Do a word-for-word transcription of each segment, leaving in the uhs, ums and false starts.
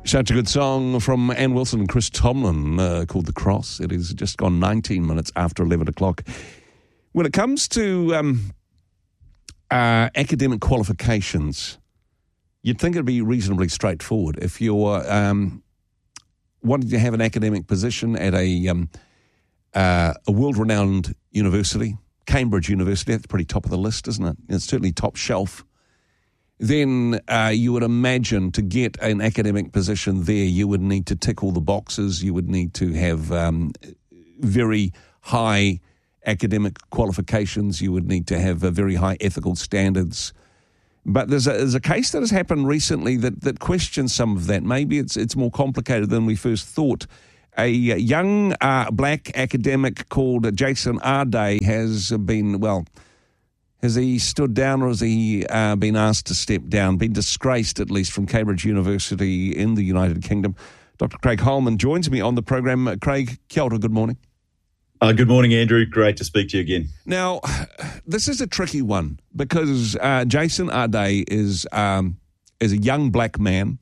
Such a good song from Ann Wilson and Chris Tomlin uh, called The Cross. It is just gone nineteen minutes after eleven o'clock. When it comes to um, uh, academic qualifications, you'd think it'd be reasonably straightforward. If you're um, wanting to have an academic position at a, um, uh, a world-renowned university, Cambridge University, that's pretty top of the list, isn't it? It's certainly top shelf. Then uh, you would imagine to get an academic position there, you would need to tick all the boxes. You would need to have um, very high academic qualifications. You would need to have uh, very high ethical standards. But there's a, there's a case that has happened recently that, that questions some of that. Maybe it's it's more complicated than we first thought. A young uh, black academic called Jason Arday has been, well... Has he stood down or has he uh, been asked to step down, been disgraced at least from Cambridge University in the United Kingdom? Doctor Craig Holman joins me on the program. Uh, Craig, kia ora, good morning. Uh, good morning, Andrew. Great to speak to you again. Now, this is a tricky one because uh, Jason Arday is um, is a young black man.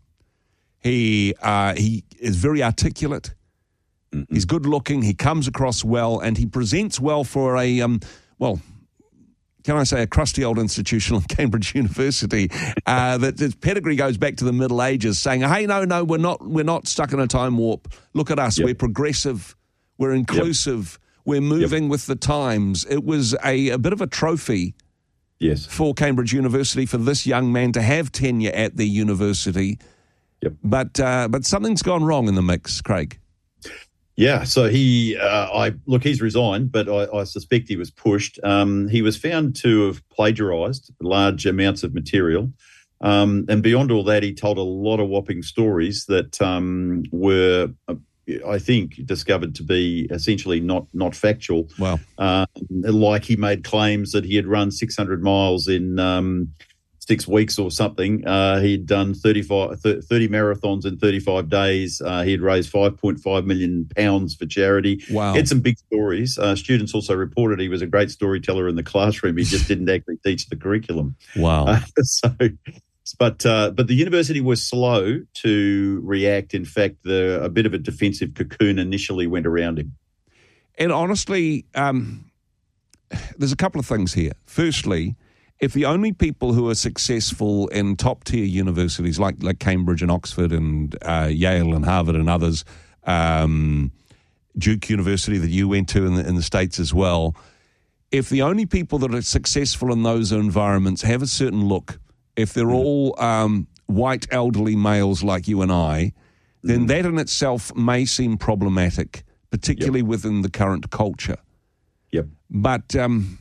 He uh, he is very articulate. Mm-hmm. He's good looking. He comes across well, and he presents well for a um, well. Can I say a crusty old institution like Cambridge University uh, that its pedigree goes back to the Middle Ages, saying, "Hey, no, no, we're not, we're not stuck in a time warp. Look at us, yep. We're progressive, we're inclusive, yep. we're moving yep. with the times." It was a, a bit of a trophy, yes, for Cambridge University for this young man to have tenure at the university. Yep. But uh, but something's gone wrong in the mix, Craig. Yeah, so he, uh, I look, he's resigned, but I, I suspect he was pushed. Um, he was found to have plagiarised large amounts of material. Um, and beyond all that, he told a lot of whopping stories that um, were, uh, I think, discovered to be essentially not not factual. Wow. Uh, like he made claims that he had run six hundred miles in um, six weeks or something. Uh, he'd done thirty-five, thirty marathons in thirty-five days. Uh, he had raised five point five million pounds for charity. Wow. He had some big stories. Uh, students also reported he was a great storyteller in the classroom. He just didn't actually teach the curriculum. Wow. Uh, so, but uh, but the university was slow to react. In fact, the, a bit of a defensive cocoon initially went around him. And honestly, um, there's a couple of things here. Firstly, if the only people who are successful in top-tier universities like like Cambridge and Oxford and uh, Yale and Harvard and others, um, Duke University that you went to in the, in the States as well, if the only people that are successful in those environments have a certain look, if they're mm. all um, white elderly males like you and I, then mm. that in itself may seem problematic, particularly yep. within the current culture. Yep. But... Um,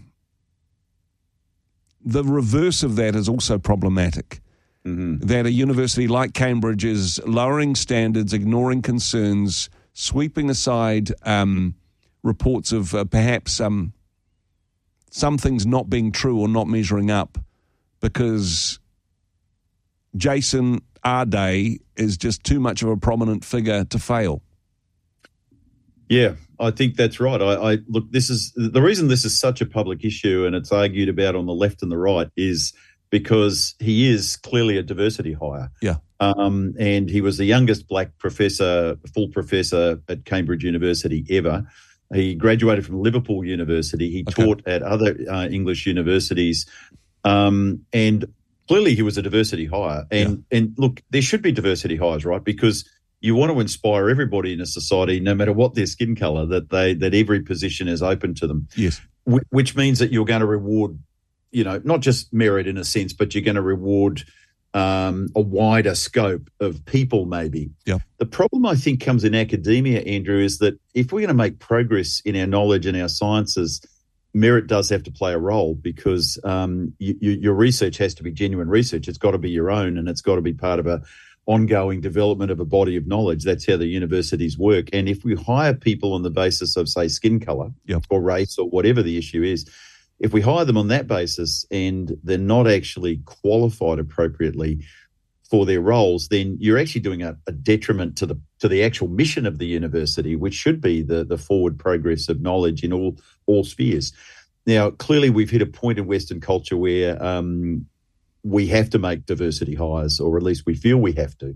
the reverse of that is also problematic, mm-hmm. that a university like Cambridge is lowering standards, ignoring concerns, sweeping aside um, reports of uh, perhaps um, some things not being true or not measuring up because Jason Arday is just too much of a prominent figure to fail. Yeah, I think that's right. I, I look, this is the reason this is such a public issue and it's argued about on the left and the right is because he is clearly a diversity hire. Yeah. Um, and he was the youngest black professor, full professor at Cambridge University ever. He graduated from Liverpool University. He okay. taught at other uh, English universities. Um, and clearly he was a diversity hire. And, yeah. and look, there should be diversity hires, right? Because you want to inspire everybody in a society, no matter what their skin colour, that they that every position is open to them. Yes, Wh- which means that you're going to reward, you know, not just merit in a sense, but you're going to reward um, a wider scope of people. Maybe. Yeah. The problem I think comes in academia, Andrew, is that if we're going to make progress in our knowledge and our sciences, merit does have to play a role because um, you, you, your research has to be genuine research. It's got to be your own, and it's got to be part of a ongoing development of a body of knowledge. That's how the universities work. And if we hire people on the basis of, say, skin colour yep. or race or whatever the issue is, if we hire them on that basis and they're not actually qualified appropriately for their roles, then you're actually doing a, a detriment to the to the actual mission of the university, which should be the, the forward progress of knowledge in all all spheres. Now, clearly we've hit a point in Western culture where um, we have to make diversity hires, or at least we feel we have to.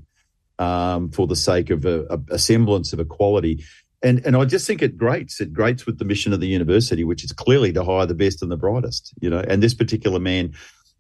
um, for the sake of a, a, a semblance of equality. And and I just think it grates. It grates with the mission of the university, which is clearly to hire the best and the brightest, you know. And this particular man,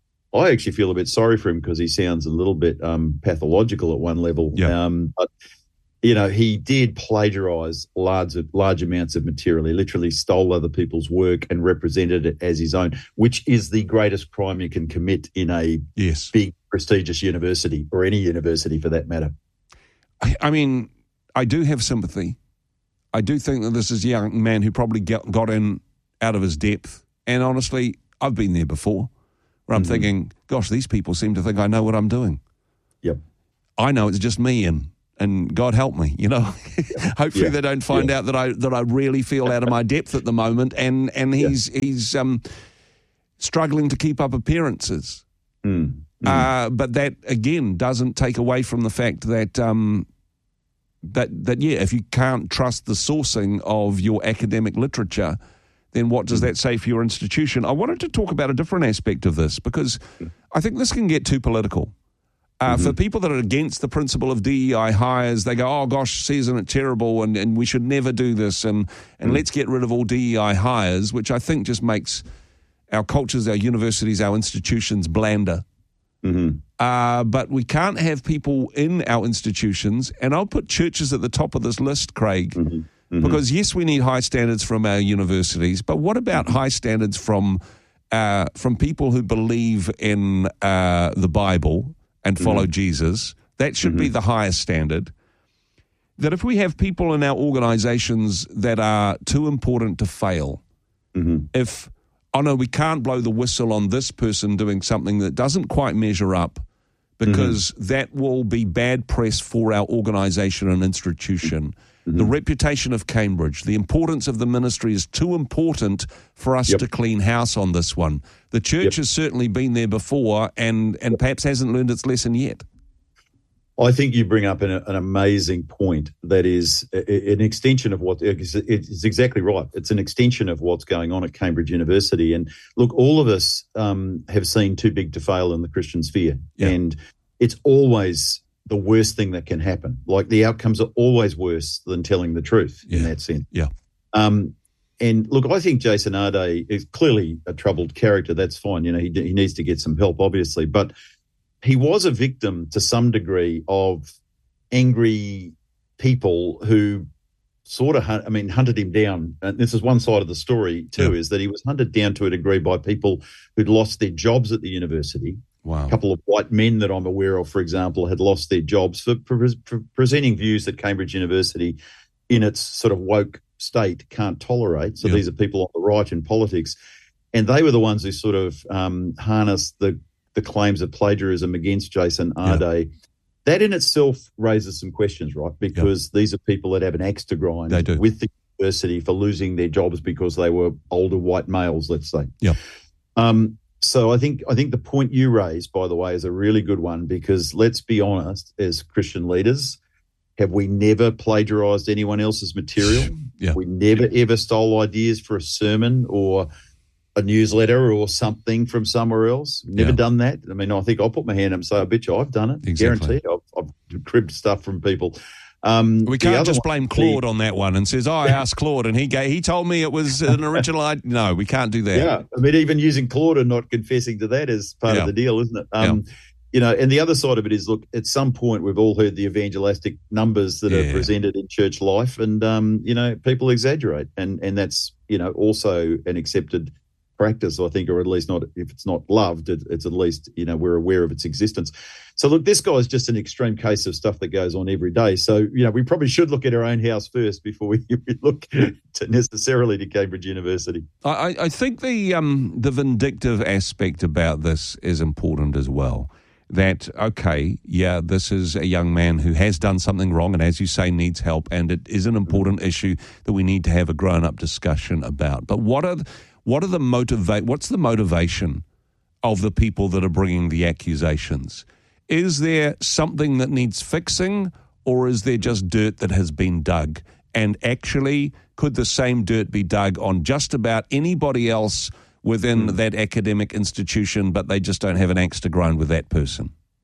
I actually feel a bit sorry for him because he sounds a little bit um, pathological at one level. Yeah. Um, but, you know, he did plagiarize large, large amounts of material. He literally stole other people's work and represented it as his own, which is the greatest crime you can commit in a yes. big, prestigious university, or any university for that matter. I, I mean, I do have sympathy. I do think that this is a young man who probably get, got in out of his depth. And honestly, I've been there before where I'm mm-hmm. thinking, gosh, these people seem to think I know what I'm doing. Yep. I know it's just me, and and God help me, you know. Hopefully yeah. they don't find yeah. out that I that I really feel out of my depth at the moment, and, and he's yeah. he's um, struggling to keep up appearances. Mm. Mm. Uh, but that, again, doesn't take away from the fact that... Um, That, that, yeah, if you can't trust the sourcing of your academic literature, then what does that say for your institution? I wanted to talk about a different aspect of this because I think this can get too political. Uh, mm-hmm. For people that are against the principle of D E I hires, they go, oh, gosh, isn't it terrible, and, and we should never do this, and, and mm. let's get rid of all D E I hires, which I think just makes our cultures, our universities, our institutions blander. Mm-hmm. Uh, but we can't have people in our institutions, and I'll put churches at the top of this list, Craig, mm-hmm. Mm-hmm. because yes, we need high standards from our universities, but what about high standards from uh, from people who believe in uh, the Bible and follow mm-hmm. Jesus? That should mm-hmm. be the highest standard. That if we have people in our organizations that are too important to fail, mm-hmm. if oh no, we can't blow the whistle on this person doing something that doesn't quite measure up, because mm-hmm. that will be bad press for our organisation and institution. Mm-hmm. The reputation of Cambridge, the importance of the ministry is too important for us yep. to clean house on this one. The church yep. has certainly been there before and, and perhaps hasn't learned its lesson yet. I think you bring up an, an amazing point that is an extension of what it's, it's exactly right. It's an extension of what's going on at Cambridge University. And look, all of us um, have seen Too Big to Fail in the Christian sphere, yeah. and it's always the worst thing that can happen. Like, the outcomes are always worse than telling the truth yeah. in that sense. Yeah. Um, and look, I think Jason Arday is clearly a troubled character. That's fine. You know, he he needs to get some help, obviously, but he was a victim to some degree of angry people who sort of, I mean, hunted him down. And this is one side of the story too, yeah. is that he was hunted down to a degree by people who'd lost their jobs at the university. Wow. A couple of white men that I'm aware of, for example, had lost their jobs for, for, for presenting views that Cambridge University, in its sort of woke state, can't tolerate. So yeah. these are people on the right in politics. And they were the ones who sort of um, harnessed the the claims of plagiarism against Jason Arday. Yeah. That in itself raises some questions, right? Because yeah. these are people that have an axe to grind with the university for losing their jobs because they were older white males, let's say. Yeah. Um, so I think I think the point you raised, by the way, is a really good one, because let's be honest, as Christian leaders, have we never plagiarized anyone else's material? Yeah. We never, ever stole ideas for a sermon or a newsletter or something from somewhere else. Never yeah. done that. I mean, I think I'll put my hand up and say, I bet you I've done it. Exactly. Guaranteed. I've, I've cribbed stuff from people. Um, we can't just one, blame Claude the, on that one and says, oh, I asked Claude and he gave, he told me it was an original idea. No, we can't do that. Yeah. I mean, even using Claude and not confessing to that is part yeah. of the deal, isn't it? Um, yeah. You know, and the other side of it is, look, at some point we've all heard the evangelistic numbers that yeah. are presented in church life, and, um, you know, people exaggerate. And, and that's, you know, also an accepted practice, I think, or at least not, if it's not loved, it, it's at least, you know, we're aware of its existence. So look, this guy is just an extreme case of stuff that goes on every day. So, you know, we probably should look at our own house first before we, we look to necessarily to Cambridge University. I, I think the um, the vindictive aspect about this is important as well. That, okay, yeah, this is a young man who has done something wrong and, as you say, needs help, and it is an important issue that we need to have a grown-up discussion about. But what are what are the motivate? What's the motivation of the people that are bringing the accusations? Is there something that needs fixing, or is there just dirt that has been dug? And actually, could the same dirt be dug on just about anybody else within mm. that academic institution, but they just don't have an axe to grind with that person?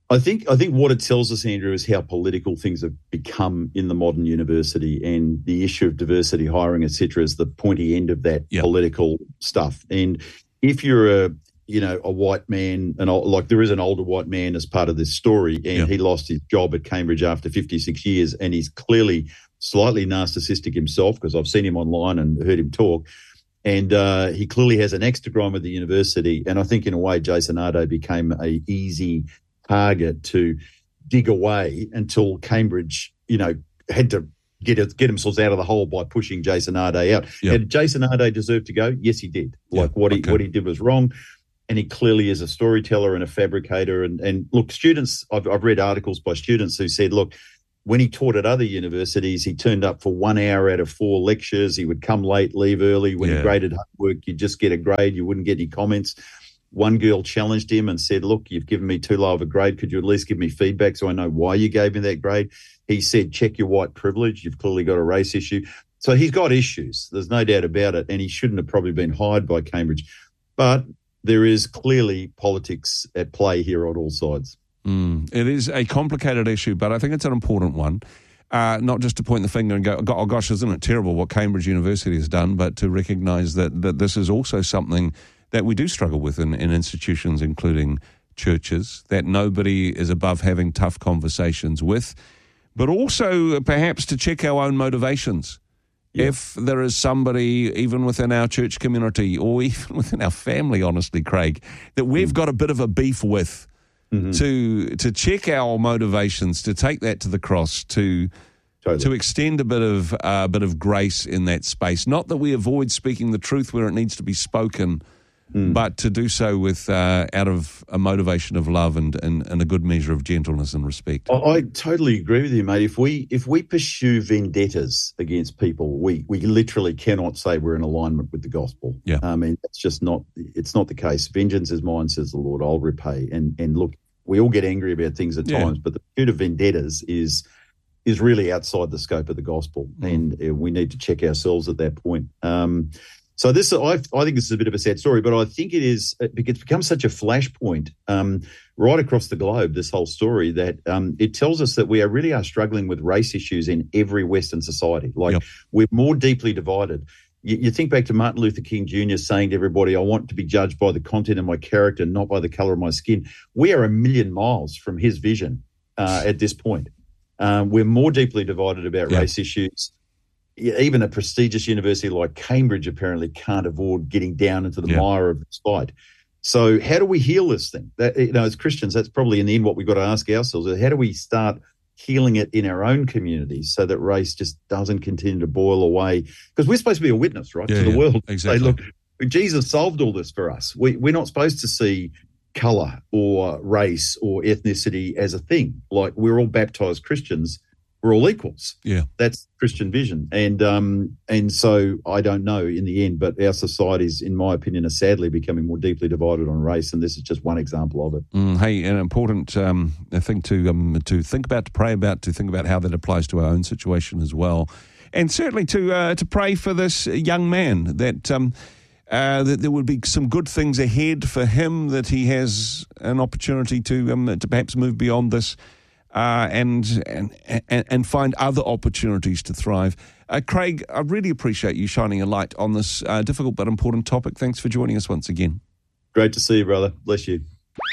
I think I think what it tells us, Andrew, is how political things have become in the modern university, and the issue of diversity hiring, et cetera, is the pointy end of that yep. political stuff. And if you're a you know a white man, and like there is an older white man as part of this story, and yep. he lost his job at Cambridge after fifty-six years, and he's clearly slightly narcissistic himself because I've seen him online and heard him talk. And uh, he clearly has an axe to grind with the university. And I think in a way, Jason Ardo became a easy target to dig away until Cambridge, you know, had to get get themselves out of the hole by pushing Jason Ardo out. Yep. Had Jason Ardo deserved to go? Yes, he did. Like yep. what he okay. what he did was wrong. And he clearly is a storyteller and a fabricator. And, and look, students, I've, I've read articles by students who said, look, when he taught at other universities, he turned up for one hour out of four lectures. He would come late, leave early. When yeah. he graded homework, you'd just get a grade. You wouldn't get any comments. One girl challenged him and said, look, you've given me too low of a grade. Could you at least give me feedback so I know why you gave me that grade? He said, check your white privilege. You've clearly got a race issue. So he's got issues. There's no doubt about it. And he shouldn't have probably been hired by Cambridge. But there is clearly politics at play here on all sides. Mm, it is a complicated issue, but I think it's an important one. Uh, not just to point the finger and go, oh gosh, isn't it terrible what Cambridge University has done, but to recognise that, that this is also something that we do struggle with in, in institutions, including churches, that nobody is above having tough conversations with, but also perhaps to check our own motivations. Yeah. If there is somebody, even within our church community or even within our family, honestly, Craig, that we've mm. got a bit of a beef with, Mm-hmm. to to check our motivations, to take that to the cross, to totally. to extend a bit of a uh, bit of grace in that space. Not that we avoid speaking the truth where it needs to be spoken, mm. but to do so with uh, out of a motivation of love and, and, and a good measure of gentleness and respect. I, I totally agree with you, mate. If we if we pursue vendettas against people, we we literally cannot say we're in alignment with the gospel. Yeah, I mean that's just not it's not the case. Vengeance is mine, says the Lord. I'll repay. And and look, we all get angry about things at yeah. times, but the pursuit of vendettas is is really outside the scope of the gospel, mm. and uh, we need to check ourselves at that point. Um, So this, I, I think this is a bit of a sad story, but I think it is, it's become such a flashpoint um, right across the globe, this whole story, that um, it tells us that we are really are struggling with race issues in every Western society. Like yep. we're more deeply divided. You, you think back to Martin Luther King Junior saying to everybody, I want to be judged by the content of my character, not by the colour of my skin. We are a million miles from his vision uh, at this point. Um, we're more deeply divided about yep. race issues. Even a prestigious university like Cambridge apparently can't avoid getting down into the yeah. mire of this fight. So how do we heal this thing? That, you know, as Christians, that's probably in the end what we've got to ask ourselves. How do we start healing it in our own communities so that race just doesn't continue to boil away? Because we're supposed to be a witness, right, yeah, to the yeah, world. Exactly. Say, look, Jesus solved all this for us. We, we're not supposed to see colour or race or ethnicity as a thing. Like we're all baptised Christians. We're all equals. Yeah, that's Christian vision, and um, and so I don't know in the end, but our societies, in my opinion, are sadly becoming more deeply divided on race, and this is just one example of it. Mm, hey, an important um, thing to um, to think about, to pray about, to think about how that applies to our own situation as well, and certainly to uh, to pray for this young man that. Um, Uh, that there would be some good things ahead for him, that he has an opportunity to um, to perhaps move beyond this uh, and, and and and find other opportunities to thrive. Uh, Craig, I really appreciate you shining a light on this uh, difficult but important topic. Thanks for joining us once again. Great to see you, brother. Bless you.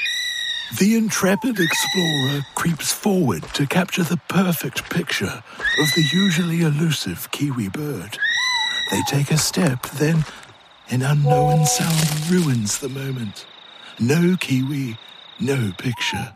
The intrepid explorer creeps forward to capture the perfect picture of the usually elusive kiwi bird. They take a step, then an unknown sound ruins the moment. No kiwi, no picture.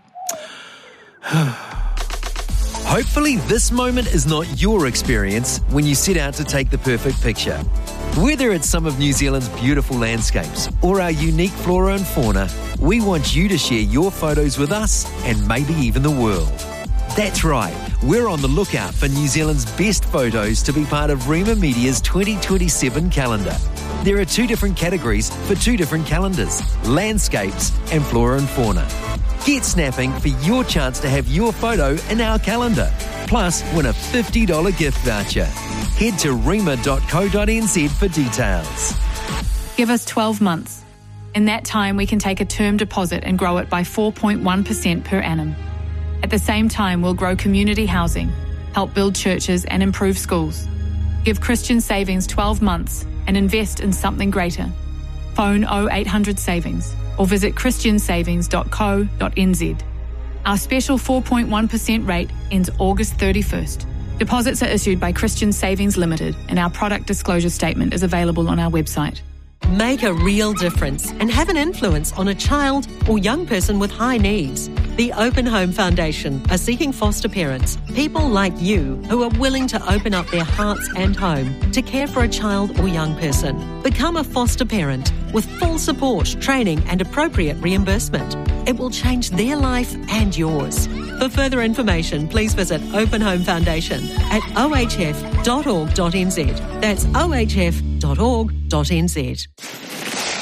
Hopefully this moment is not your experience when you set out to take the perfect picture. Whether it's some of New Zealand's beautiful landscapes or our unique flora and fauna, we want you to share your photos with us and maybe even the world. That's right, we're on the lookout for New Zealand's best photos to be part of Rima Media's twenty twenty-seven calendar. There are two different categories for two different calendars, landscapes and flora and fauna. Get snapping for your chance to have your photo in our calendar. Plus, win a fifty dollars gift voucher. Head to rima dot co dot n z for details. Give us twelve months. In that time, we can take a term deposit and grow it by four point one percent per annum. At the same time, we'll grow community housing, help build churches and improve schools. Give Christian Savings twelve months and invest in something greater. Phone oh eight hundred savings or visit christian savings dot co dot n z. Our special four point one percent rate ends August thirty-first. Deposits are issued by Christian Savings Limited and our product disclosure statement is available on our website. Make a real difference and have an influence on a child or young person with high needs. The Open Home Foundation are seeking foster parents, people like you who are willing to open up their hearts and home to care for a child or young person. Become a foster parent with full support, training and appropriate reimbursement. It will change their life and yours. For further information, please visit Open Home Foundation at o h f dot org dot n z. That's o h f dot org dot n z.